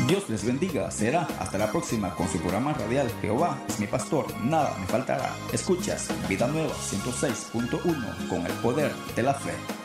Dios les bendiga. Será hasta la próxima con su programa radial Jehová es mi pastor, nada me faltará. Escuchas Vida Nueva 106.1 con el poder de la fe.